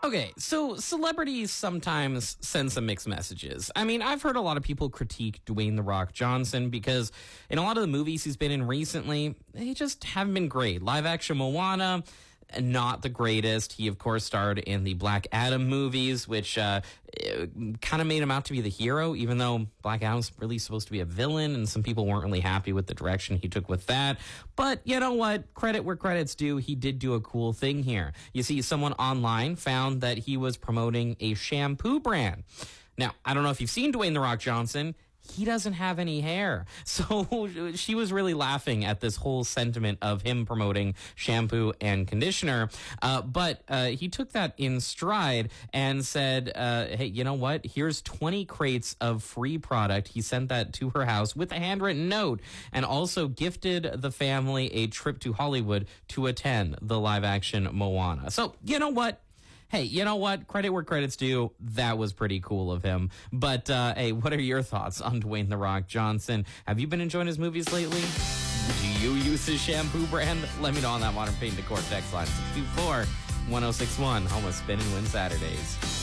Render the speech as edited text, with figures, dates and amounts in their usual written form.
Okay, so celebrities sometimes send some mixed messages. I mean, I've heard a lot of people critique Dwayne "The Rock" Johnson because in a lot of the movies he's been in recently, they just haven't been great. Live action Moana, not the greatest. He, of course, starred in the Black Adam movies, which kind of made him out to be the hero, even though Black Adam's really supposed to be a villain, and some people weren't really happy with the direction he took with that. But you know what? Credit where credit's due. He did do a cool thing here. You see, someone online found that he was promoting a shampoo brand. Now, I don't know if you've seen Dwayne "The Rock" Johnson. He doesn't have any hair. So she was really laughing at this whole sentiment of him promoting shampoo and conditioner. But he took that in stride and said, hey, you know what? Here's 20 crates of free product. He sent that to her house with a handwritten note and also gifted the family a trip to Hollywood to attend the live action Moana. So, you know what? Hey, you know what? Credit where credit's due. That was pretty cool of him. But, hey, what are your thoughts on Dwayne "The Rock" Johnson? Have you been enjoying his movies lately? Do you use his shampoo brand? Let me know on that Modern Pain Decor text line 624-1061. Home of Spin and Win Saturdays.